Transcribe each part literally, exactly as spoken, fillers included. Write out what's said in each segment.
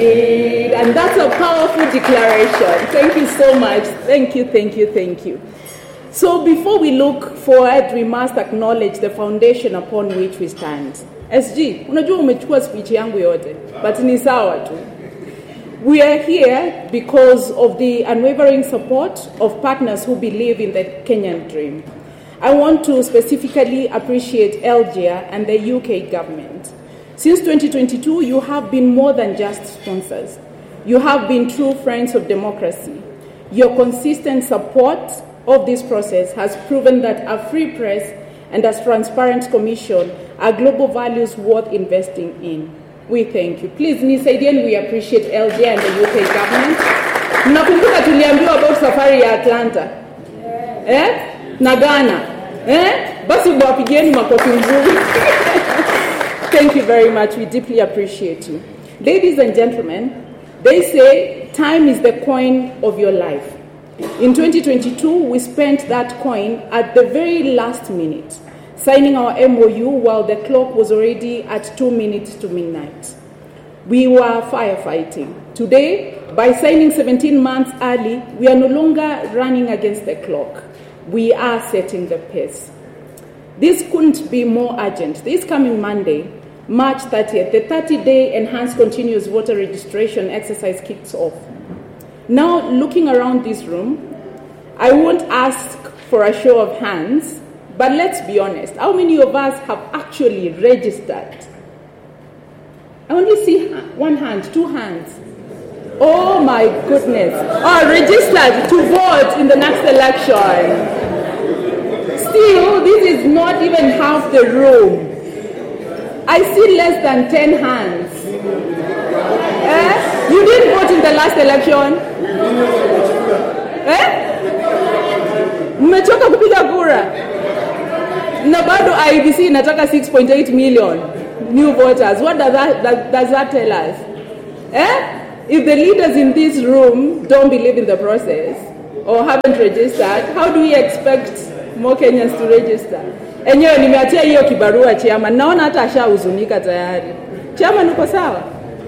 indeed. And that's a powerful declaration. Thank you so much. Thank you, thank you, thank you. So before we look forward, we must acknowledge the foundation upon which we stand. S G, unajua umechukua speech yangu yote, but ni sawa tu. We are here because of the unwavering support of partners who believe in the Kenyan dream. I want to specifically appreciate Algeria and the U K government. Since twenty twenty-two, you have been more than just sponsors. You have been true friends of democracy. Your consistent support of this process has proven that a free press and a transparent commission are global values worth investing in. We thank you. Please, Nisaidian, we appreciate L G and the U K government. Mnakumbuka tuliambiwa about safari ya Atlanta. Eh? Na Ghana. Eh? Basi wapigieni makofi nzuri. Thank you very much. We deeply appreciate you. Ladies and gentlemen, they say time is the coin of your life. In twenty twenty-two, we spent that coin at the very last minute, signing our M O U while the clock was already at two minutes to midnight. We were firefighting. Today, by signing seventeen months early, we are no longer running against the clock. We are setting the pace. This couldn't be more urgent. This coming Monday, March thirtieth, the thirty-day enhanced continuous voter registration exercise kicks off. Now, looking around this room, I won't ask for a show of hands, but let's be honest. How many of us have actually registered? I only see one hand, two hands. Oh my goodness. Oh, registered to vote in the next election. Still, this is not even half the room. I see less than ten hands. Eh? You didn't vote in the last election? Eh? Mmechoka kupiga kura? Na bado I E B C inataka six point eight million new voters. What does that, that, does that tell us? Eh? If the leaders in this room don't believe in the process or haven't registered, how do we expect more Kenyans to register? Enyewe nimeatia hiyo kibarua chama. Naona hata ashahuzunika tayari. Chama nuko sawa?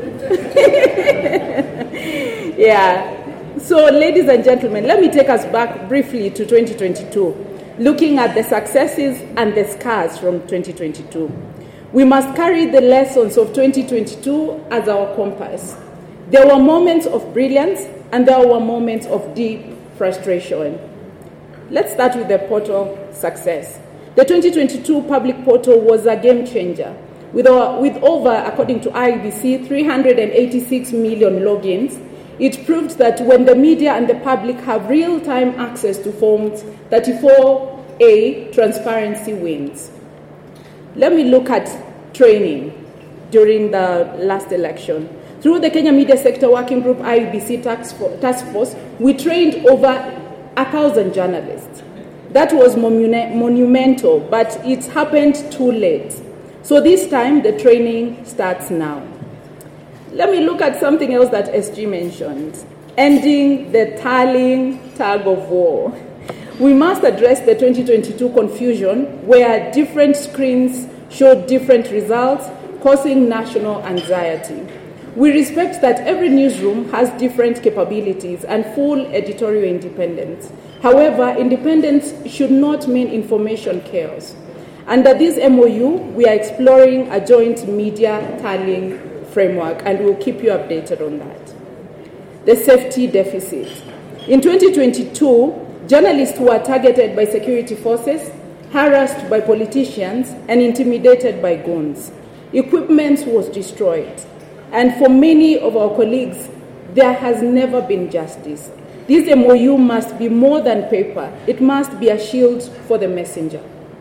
Yeah. So, ladies and gentlemen, let me take us back briefly to twenty twenty-two, looking at the successes and the scars from twenty twenty-two. We must carry the lessons of twenty twenty-two as our compass. There were moments of brilliance and there were moments of deep frustration. Let's start with the portal success. The twenty twenty-two public portal was a game changer. With, our, with over, according to I E B C, three hundred eighty-six million logins, it proved that when the media and the public have real-time access to forms, thirty-four A, transparency wins. Let me look at training during the last election. Through the Kenya Media Sector Working Group I E B C Task Force, we trained over a thousand journalists. That was monumental, but it happened too late. So this time, the training starts now. Let me look at something else that S G mentioned, ending the tallying tug of war. We must address the twenty twenty-two confusion where different screens showed different results, causing national anxiety. We respect that every newsroom has different capabilities and full editorial independence. However, independence should not mean information chaos. Under this M O U, we are exploring a joint media tallying framework, and we'll keep you updated on that. The safety deficit. In twenty twenty-two, journalists were targeted by security forces, harassed by politicians, and intimidated by goons. Equipment was destroyed. And for many of our colleagues, there has never been justice. This M O U must be more than paper. It must be a shield for the messenger.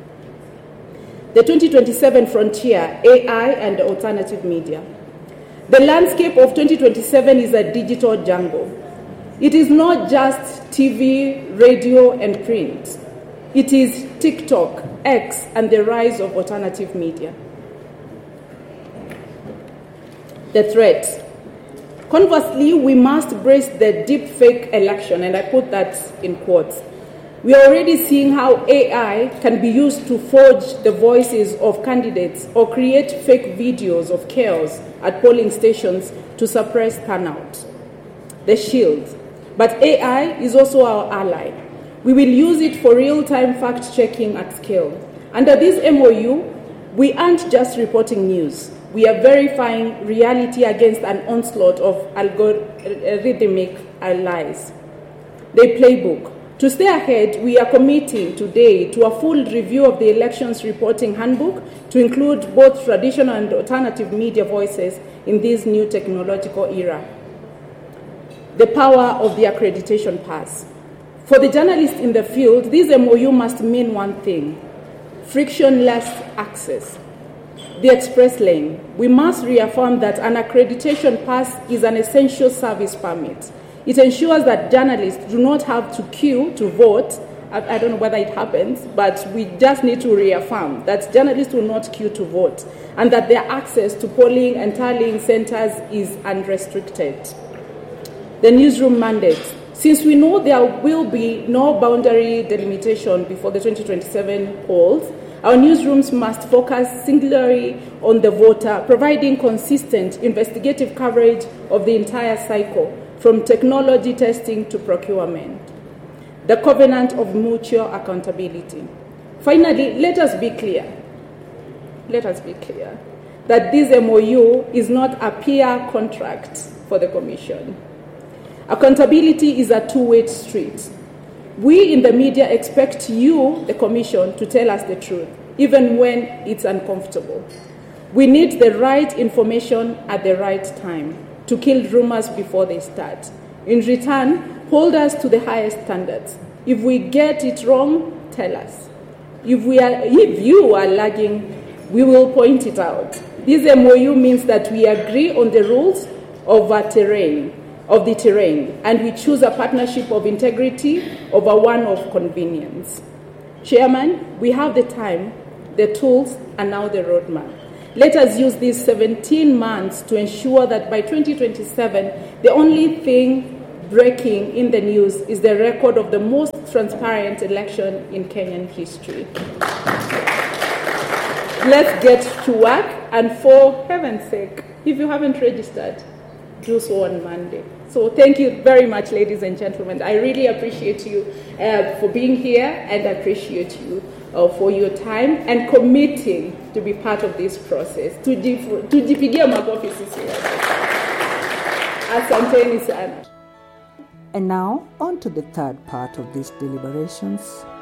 The twenty twenty-seven frontier, A I and alternative media. The landscape of twenty twenty-seven is a digital jungle. It is not just T V, radio, and print. It is TikTok, X, and the rise of alternative media. The threats. Conversely, we must brace the deep fake election, and I put that in quotes. We are already seeing how A I can be used to forge the voices of candidates or create fake videos of chaos at polling stations to suppress turnout, the shield. But A I is also our ally. We will use it for real-time fact-checking at scale. Under this M O U, we aren't just reporting news. We are verifying reality against an onslaught of algorithmic lies. The playbook. To stay ahead, we are committing today to a full review of the elections reporting handbook to include both traditional and alternative media voices in this new technological era. The power of the accreditation pass. For the journalists in the field, this M O U must mean one thing: frictionless access. The express lane. We must reaffirm that an accreditation pass is an essential service permit. It ensures that journalists do not have to queue to vote. I, I don't know whether it happens, but we just need to reaffirm that journalists will not queue to vote and that their access to polling and tallying centers is unrestricted. The newsroom mandate. Since we know there will be no boundary delimitation before the twenty twenty-seven polls, our newsrooms must focus singularly on the voter, providing consistent investigative coverage of the entire cycle, from technology testing to procurement. The covenant of mutual accountability. Finally, let us be clear. Let us be clear that this M O U is not a peer contract for the Commission. Accountability is a two-way street. We in the media expect you, the Commission, to tell us the truth, even when it's uncomfortable. We need the right information at the right time to kill rumors before they start. In return, hold us to the highest standards. If we get it wrong, tell us. If, we are, if you are lagging, we will point it out. This M O U means that we agree on the rules of a terrain, of the terrain, and we choose a partnership of integrity over one of convenience. Chairman, we have the time, the tools, and now the roadmap. Let us use these seventeen months to ensure that by twenty twenty-seven, the only thing breaking in the news is the record of the most transparent election in Kenyan history. Let's get to work, and for heaven's sake, if you haven't registered, do so on Monday. So thank you very much, ladies and gentlemen. I really appreciate you uh, for being here, and I appreciate you uh, for your time and committing to be part of this process. Tujipigie makofi sisi. Asanteni sana. And now, on to the third part of these deliberations.